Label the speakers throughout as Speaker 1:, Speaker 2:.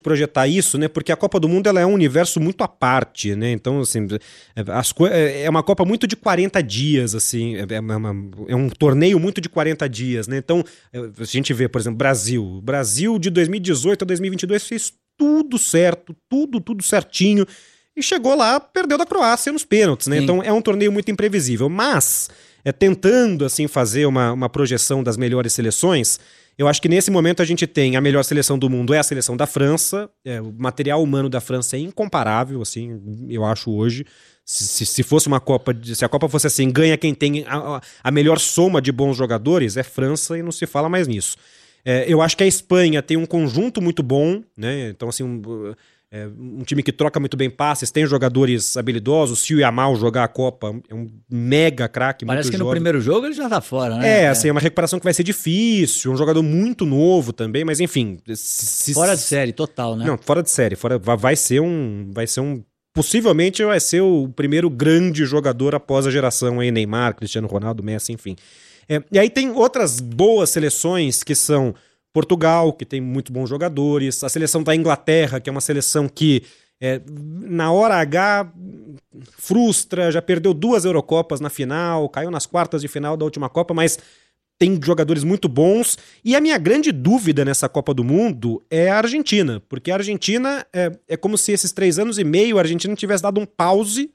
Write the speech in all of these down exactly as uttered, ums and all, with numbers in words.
Speaker 1: projetar isso, né? Porque a Copa do Mundo ela é um universo muito à parte, né? Então, assim, as co- é uma Copa muito de quarenta dias, assim, é, uma, é um torneio muito de quarenta dias, né? Então, a gente vê, por exemplo, Brasil. O Brasil de dois mil e dezoito a dois mil e vinte e dois fez tudo certo, tudo, tudo certinho. E chegou lá, perdeu da Croácia nos pênaltis, né?
Speaker 2: Sim.
Speaker 1: Então, é um torneio muito imprevisível. Mas, é, tentando, assim, fazer uma, uma projeção das melhores seleções... Eu acho que nesse momento a gente tem a melhor seleção do mundo é a seleção da França. É, o material humano da França é incomparável, assim, eu acho hoje. Se, se, se fosse uma Copa, de, se a Copa fosse assim, ganha quem tem a, a melhor soma de bons jogadores, é França e não se fala mais nisso. É, eu acho que a Espanha tem um conjunto muito bom, né? Então, assim, um, é, um time que troca muito bem passes, tem jogadores habilidosos. Se o Yamal jogar a Copa, é um mega craque.
Speaker 2: Parece
Speaker 1: muito
Speaker 2: que no
Speaker 1: jovem.
Speaker 2: primeiro jogo ele já tá fora, né?
Speaker 1: É, assim, é uma recuperação que vai ser difícil, um jogador muito novo também, mas enfim... Se, se,
Speaker 2: Fora de série, total, né?
Speaker 1: Não, fora de série, fora, vai ser um... Vai ser um possivelmente vai ser o primeiro grande jogador após a geração aí, Neymar, Cristiano Ronaldo, Messi, enfim. É, e aí tem outras boas seleções que são Portugal, que tem muito bons jogadores, a seleção da Inglaterra, que é uma seleção que é, na hora H frustra, já perdeu duas Eurocopas na final, caiu nas quartas de final da última Copa, mas tem jogadores muito bons. E a minha grande dúvida nessa Copa do Mundo é a Argentina, porque a Argentina é, é como se esses três anos e meio a Argentina tivesse dado um pause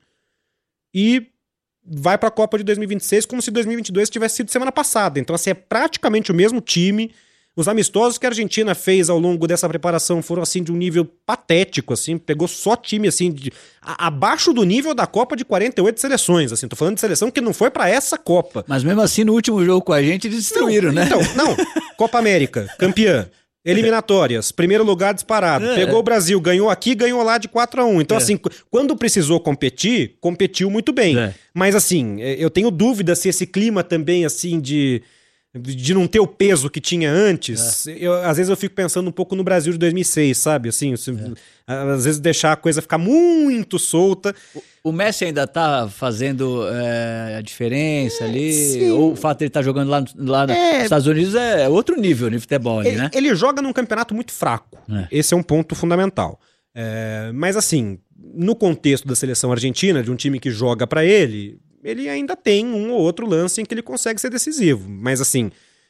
Speaker 1: e vai para a Copa de dois mil e vinte e seis como se dois mil e vinte e dois tivesse sido semana passada. Então, assim, é praticamente o mesmo time. Os amistosos que a Argentina fez ao longo dessa preparação foram, assim, de um nível patético, assim, pegou só time, assim, de, a, abaixo do nível da Copa de quarenta e oito seleções, assim, tô falando de seleção que não foi pra essa Copa.
Speaker 2: Mas mesmo assim, no último jogo com a gente, eles destruíram,
Speaker 1: não,
Speaker 2: né?
Speaker 1: Então, não, Copa América, campeã, eliminatórias, primeiro lugar disparado,
Speaker 2: É.
Speaker 1: pegou o Brasil, ganhou aqui, ganhou lá de quatro a um, então,
Speaker 2: É.
Speaker 1: assim, quando precisou competir, competiu muito bem,
Speaker 2: É.
Speaker 1: mas, assim, eu tenho dúvida se esse clima também, assim, de... de não ter o peso que tinha antes, é. eu, às vezes eu fico pensando um pouco no Brasil de dois mil e seis, sabe? Assim, se, é. às vezes deixar a coisa ficar muito solta.
Speaker 2: O, o Messi ainda tá fazendo é, a diferença ali?
Speaker 1: Sim.
Speaker 2: Ou o fato de ele estar tá jogando lá, lá é. nos Estados Unidos é outro nível de futebol ali,
Speaker 1: ele,
Speaker 2: né?
Speaker 1: Ele joga num campeonato muito fraco. É. Esse é um ponto fundamental. É, mas assim, no contexto da seleção argentina, de um time que joga pra ele... ele ainda tem um ou outro lance em que ele consegue ser decisivo. Mas, assim,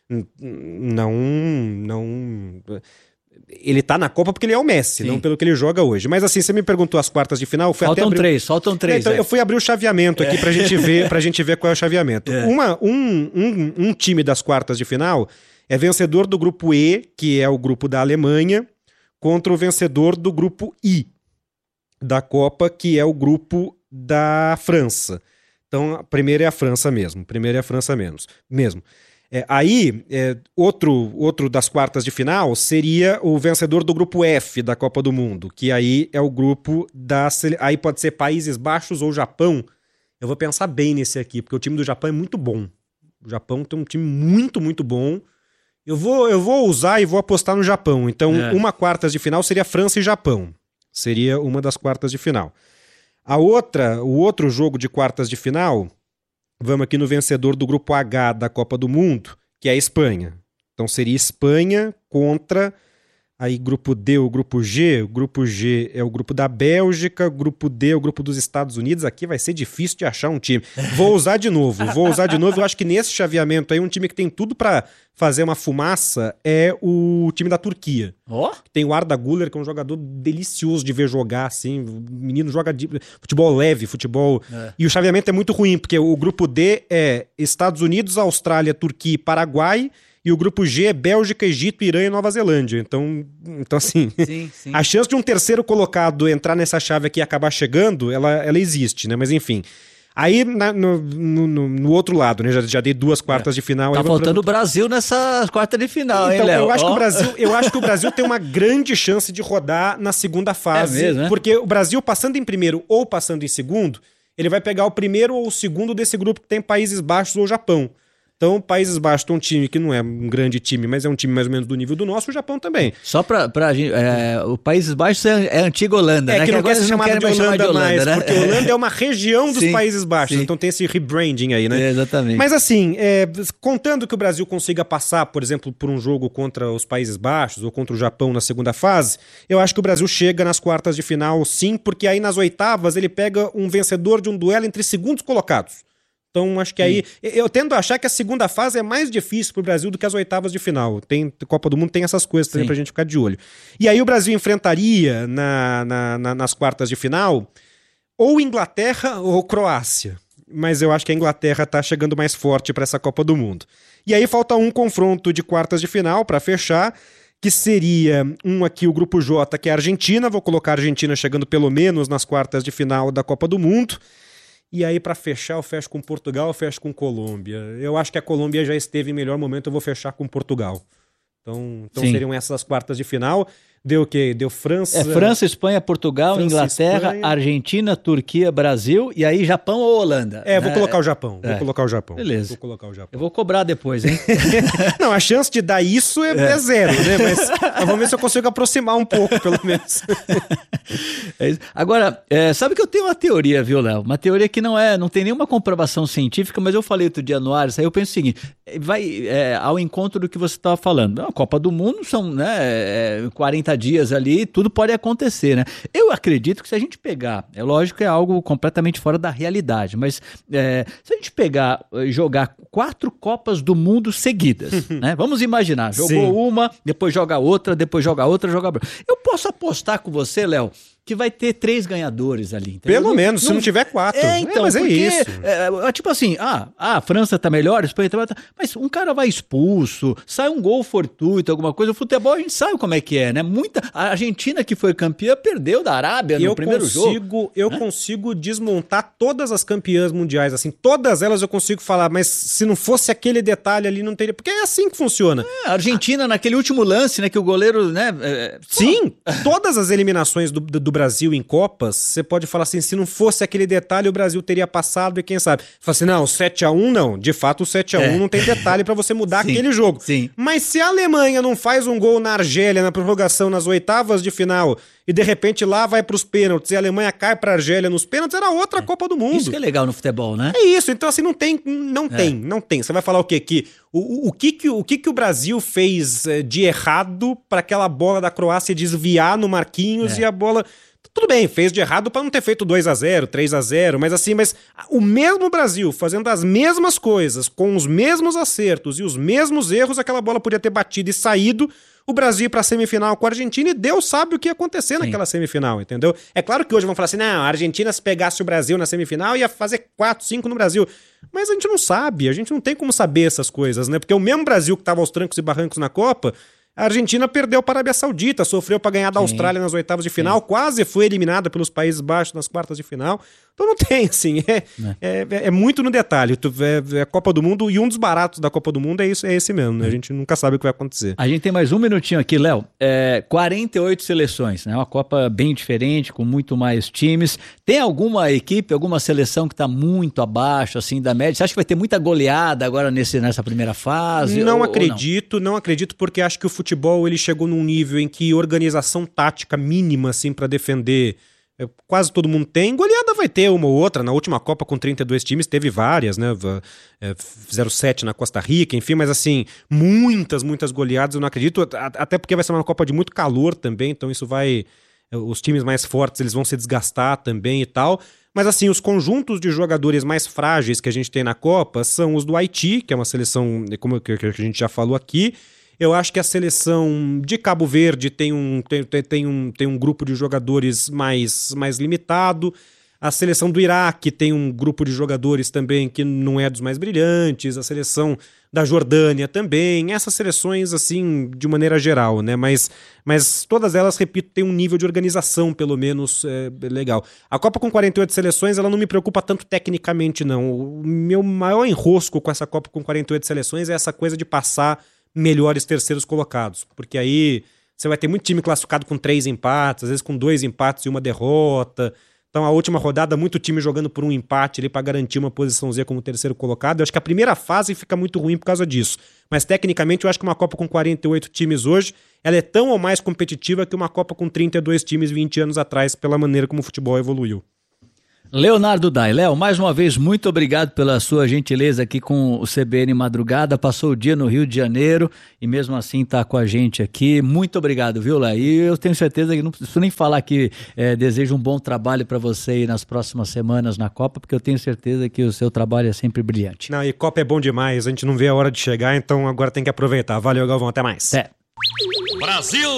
Speaker 1: não... não ele tá na Copa porque ele é o Messi, Sim. não pelo que ele joga hoje. Mas, assim, você me perguntou as quartas de final...
Speaker 2: Faltam
Speaker 1: até abrir...
Speaker 2: três, faltam três.
Speaker 1: Então,
Speaker 2: é.
Speaker 1: eu fui abrir o chaveamento aqui é. pra, gente ver, pra gente ver qual é o chaveamento. É. Uma, um, um, um time das quartas de final é vencedor do grupo E, que é o grupo da Alemanha, contra o vencedor do grupo I da Copa, que é o grupo da França. Então, a primeira é a França mesmo. Primeira é a França menos, mesmo. É, aí, é, outro, outro das quartas de final seria o vencedor do grupo F da Copa do Mundo, que aí é o grupo da... Aí pode ser Países Baixos ou Japão. Eu vou pensar bem nesse aqui, porque o time do Japão é muito bom. O Japão tem um time muito, muito bom. Eu vou, eu vou usar e vou apostar no Japão. Então, é. uma quartas de final seria França e Japão. Seria uma das quartas de final. A outra, o outro jogo de quartas de final, vamos aqui no vencedor do grupo H da Copa do Mundo, que é a Espanha. Então seria Espanha contra, aí grupo D, o grupo G, o grupo G é o grupo da Bélgica, o grupo D é o grupo dos Estados Unidos, aqui vai ser difícil de achar um time. Vou usar de novo, vou usar de novo, eu acho que nesse chaveamento aí, um time que tem tudo para fazer uma fumaça é o time da Turquia.
Speaker 2: Oh?
Speaker 1: Tem o Arda Güler, que é um jogador delicioso de ver jogar, assim, o menino joga de futebol leve, futebol... É. E o chaveamento é muito ruim, porque o grupo D é Estados Unidos, Austrália, Turquia e Paraguai, e o grupo G é Bélgica, Egito, Irã e Nova Zelândia. Então, então assim,
Speaker 2: sim, sim.
Speaker 1: a chance de um terceiro colocado entrar nessa chave aqui e acabar chegando, ela, ela existe, né? Mas enfim... Aí, na, no, no, no outro lado, né? Já, já dei duas quartas é. de final.
Speaker 2: Tá faltando pra... o Brasil nessa quarta de final, então, hein, Léo?
Speaker 1: Eu acho,
Speaker 2: oh.
Speaker 1: que o Brasil, eu acho que o Brasil tem uma grande chance de rodar na segunda fase.
Speaker 2: É mesmo, né?
Speaker 1: Porque o Brasil, passando em primeiro ou passando em segundo, ele vai pegar o primeiro ou o segundo desse grupo que tem Países Baixos ou Japão. Então, Países Baixos tem um time que não é um grande time, mas é um time mais ou menos do nível do nosso, o Japão também.
Speaker 2: Só pra, pra gente, é, o Países Baixos é, é a antiga Holanda,
Speaker 1: é,
Speaker 2: né?
Speaker 1: que não que quer ser chamado de Holanda, mais, de Holanda mais, né? Porque Holanda é uma região dos sim, Países Baixos, sim. Então tem esse rebranding aí, né?
Speaker 2: É, exatamente.
Speaker 1: Mas assim, é, contando que o Brasil consiga passar, por exemplo, por um jogo contra os Países Baixos ou contra o Japão na segunda fase, eu acho que o Brasil chega nas quartas de final, sim, porque aí nas oitavas ele pega um vencedor de um duelo entre segundos colocados. Então, acho que aí... Sim. Eu tendo a achar que a segunda fase é mais difícil pro Brasil do que as oitavas de final. Tem, Copa do Mundo tem essas coisas também Sim. pra gente ficar de olho. E aí o Brasil enfrentaria na, na, na, nas quartas de final ou Inglaterra ou Croácia. Mas eu acho que a Inglaterra tá chegando mais forte para essa Copa do Mundo. E aí falta um confronto de quartas de final para fechar, que seria um aqui, o Grupo J, que é a Argentina. Vou colocar a Argentina chegando pelo menos nas quartas de final da Copa do Mundo. E aí, para fechar, eu fecho com Portugal, eu fecho com Colômbia. Eu acho que a Colômbia já esteve em melhor momento, eu vou fechar com Portugal. Então, então seriam essas as quartas de final. Deu o quê? Deu França...
Speaker 2: É França, Espanha, Portugal, França, Inglaterra, Espanha. Argentina, Turquia, Brasil e aí Japão ou Holanda.
Speaker 1: É, vou né? colocar o Japão.
Speaker 2: É.
Speaker 1: Vou colocar o Japão.
Speaker 2: Beleza.
Speaker 1: Vou colocar o Japão.
Speaker 2: Eu vou cobrar depois, hein?
Speaker 1: Não, a chance de dar isso é, é. é zero, né? Mas, mas vamos ver se eu consigo aproximar um pouco, pelo menos.
Speaker 2: É isso. Agora, é, sabe que eu tenho uma teoria, viu, Léo? Uma teoria que não é, não tem nenhuma comprovação científica, mas eu falei outro dia no Ares, aí eu penso o seguinte, vai é, ao encontro do que você estava falando. A Copa do Mundo são né, quarenta dias ali, tudo pode acontecer, né? Eu acredito que se a gente pegar, é lógico que é algo completamente fora da realidade, mas é, se a gente pegar e jogar quatro Copas do Mundo seguidas, né? Vamos imaginar, jogou Sim. uma, depois joga outra, depois joga outra, joga outra. Eu posso apostar com você, Léo, que vai ter três ganhadores ali. Entendeu?
Speaker 1: Pelo não, menos, não, se não tiver quatro.
Speaker 2: É, então, é, mas porque, é isso. É, tipo assim, ah, a França tá melhor, a Espanha tá melhor, mas um cara vai expulso, sai um gol fortuito, alguma coisa, o futebol a gente sabe como é que é, né? Muita, a Argentina que foi campeã perdeu da Arábia
Speaker 1: eu
Speaker 2: no primeiro
Speaker 1: consigo,
Speaker 2: jogo.
Speaker 1: Eu
Speaker 2: né?
Speaker 1: consigo desmontar todas as campeãs mundiais, assim, todas elas eu consigo falar, mas se não fosse aquele detalhe ali, não teria, porque é assim que funciona.
Speaker 2: É, a Argentina, ah. naquele último lance, né, que o goleiro, né... É,
Speaker 1: Sim, todas as eliminações do, do, do Brasil em Copa, você pode falar assim, se não fosse aquele detalhe, o Brasil teria passado e quem sabe. Fala assim, não, sete a um não. De fato, o sete a um é. não tem detalhe pra você mudar sim, aquele jogo.
Speaker 2: Sim.
Speaker 1: Mas se a Alemanha não faz um gol na Argélia, na prorrogação, nas oitavas de final, e de repente lá vai pros pênaltis, e a Alemanha cai pra Argélia nos pênaltis, era outra é. Copa do Mundo.
Speaker 2: Isso que é legal no futebol, né?
Speaker 1: É isso, então assim, não tem, não é. tem, não tem. Você vai falar o quê? Que o, o, o, que, que, o que que o Brasil fez de errado pra aquela bola da Croácia desviar no Marquinhos é. e a bola... Tudo bem, fez de errado para não ter feito dois a zero, três a zero, mas assim, mas o mesmo Brasil fazendo as mesmas coisas, com os mesmos acertos e os mesmos erros, aquela bola podia ter batido e saído, o Brasil para a semifinal com a Argentina e Deus sabe o que ia acontecer Sim. naquela semifinal, entendeu? É claro que hoje vão falar assim, não, a Argentina se pegasse o Brasil na semifinal ia fazer quatro, cinco no Brasil, mas a gente não sabe, a gente não tem como saber essas coisas, né? Porque o mesmo Brasil que estava aos trancos e barrancos na Copa... A Argentina perdeu para a Arábia Saudita, sofreu para ganhar da Austrália nas oitavas de final, Sim. quase foi eliminada pelos Países Baixos nas quartas de final. Então não tem, assim, é, é. É, é muito no detalhe. É, é a Copa do Mundo, e um dos baratos da Copa do Mundo é, isso, é esse mesmo, né? A gente nunca sabe o que vai acontecer.
Speaker 2: A gente tem mais um minutinho aqui, Léo. É, quarenta e oito seleções, né? Uma Copa bem diferente, com muito mais times. Tem alguma equipe, alguma seleção que está muito abaixo, assim, da média? Você acha que vai ter muita goleada agora nesse, nessa primeira fase?
Speaker 1: Não
Speaker 2: ou,
Speaker 1: acredito,
Speaker 2: ou não?
Speaker 1: não acredito, porque acho que o futebol ele chegou num nível em que organização tática mínima, assim, para defender... Quase todo mundo tem, goleada vai ter uma ou outra, na última Copa com trinta e dois times teve várias, né, zero sete na Costa Rica, enfim, mas assim, muitas, muitas goleadas eu não acredito, até porque vai ser uma Copa de muito calor também, então isso vai, os times mais fortes eles vão se desgastar também e tal, mas assim, os conjuntos de jogadores mais frágeis que a gente tem na Copa são os do Haiti, que é uma seleção, como que a gente já falou aqui. Eu acho que a seleção de Cabo Verde tem um, tem, tem um, tem um grupo de jogadores mais, mais limitado. A seleção do Iraque tem um grupo de jogadores também que não é dos mais brilhantes. A seleção da Jordânia também. Essas seleções, assim, de maneira geral, né? Mas, mas todas elas, repito, têm um nível de organização, pelo menos, é, legal. A Copa com quarenta e oito seleções, ela não me preocupa tanto tecnicamente, não. O meu maior enrosco com essa Copa com quarenta e oito seleções é essa coisa de passar melhores terceiros colocados, porque aí você vai ter muito time classificado com três empates, às vezes com dois empates e uma derrota, Então, a última rodada, muito time jogando por um empate ali para garantir uma posição Z como terceiro colocado. Eu acho que a primeira fase fica muito ruim por causa disso. Mas, tecnicamente, eu acho que uma Copa com quarenta e oito times hoje, ela é tão ou mais competitiva que uma Copa com trinta e dois times vinte anos atrás, pela maneira como o futebol evoluiu.
Speaker 2: Leonardo Dai. Léo, mais uma vez, muito obrigado pela sua gentileza aqui com o C B N Madrugada. Passou o dia no Rio de Janeiro e mesmo assim está com a gente aqui. Muito obrigado, viu, Léo? E eu tenho certeza que não preciso nem falar que é, desejo um bom trabalho para você aí nas próximas semanas na Copa, porque eu tenho certeza que o seu trabalho é sempre brilhante.
Speaker 1: Não, e Copa é bom demais, a gente não vê a hora de chegar, então agora tem que aproveitar. Valeu, Galvão, até mais.
Speaker 2: Até.
Speaker 3: Brasil!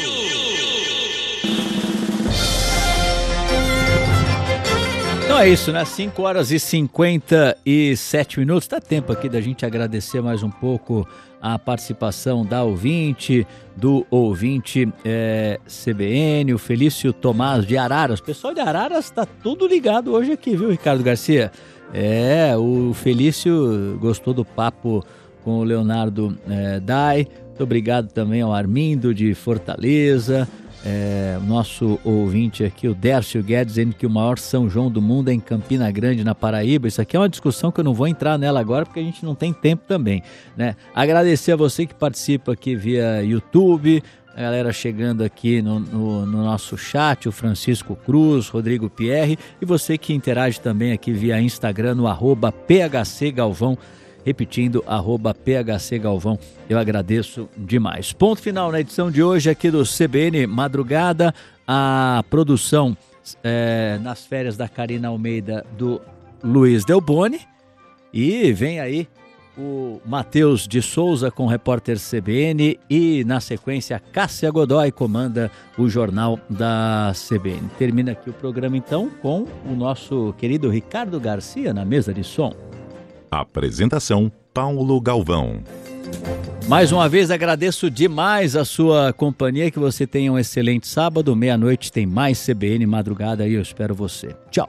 Speaker 2: Então é isso, né? cinco horas e cinquenta e sete minutos. Dá tempo aqui da gente agradecer mais um pouco a participação da ouvinte, do ouvinte é, C B N, o Felício Tomás de Araras. O pessoal de Araras está tudo ligado hoje aqui, viu, Ricardo Garcia? É, o Felício gostou do papo com o Leonardo é, Dai. Muito obrigado também ao Armindo de Fortaleza. É, o nosso ouvinte aqui, o Dércio Guedes, dizendo que o maior São João do mundo é em Campina Grande, na Paraíba. Isso aqui é uma discussão que eu não vou entrar nela agora, porque a gente não tem tempo também, né? Agradecer a você que participa aqui via YouTube, a galera chegando aqui no, no, no nosso chat, o Francisco Cruz, Rodrigo Pierre, e você que interage também aqui via Instagram, no arroba P H C Galvão. Repetindo, arroba P H C Galvão, eu agradeço demais. Ponto final na edição de hoje aqui do C B N Madrugada, a produção é, nas férias da Karina Almeida, do Luiz Delboni, e vem aí o Matheus de Souza com o repórter C B N e na sequência Cássia Godoy comanda o jornal da C B N. Termina aqui o programa então com o nosso querido Ricardo Garcia na mesa de som.
Speaker 3: Apresentação, Paulo Galvão.
Speaker 2: Mais uma vez agradeço demais a sua companhia, que você tenha um excelente sábado, meia-noite tem mais C B N Madrugada e eu espero você. Tchau.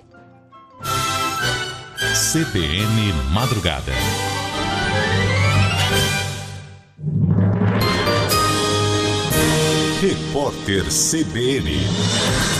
Speaker 3: C B N Madrugada. Repórter C B N.